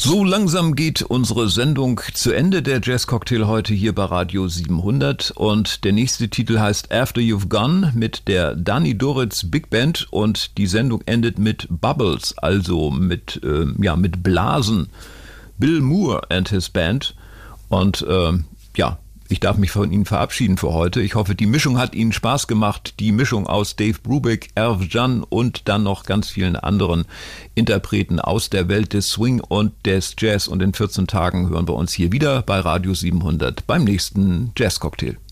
So langsam geht unsere Sendung zu Ende, der Jazzcocktail heute hier bei Radio 700, und der nächste Titel heißt After You've Gone mit der Dani Doritz Big Band und die Sendung endet mit Bubbles, also mit Blasen. Bill Moore and his Band und ich darf mich von Ihnen verabschieden für heute. Ich hoffe, die Mischung hat Ihnen Spaß gemacht. Die Mischung aus Dave Brubeck, Irv Jan und dann noch ganz vielen anderen Interpreten aus der Welt des Swing und des Jazz. Und in 14 Tagen hören wir uns hier wieder bei Radio 700 beim nächsten Jazzcocktail.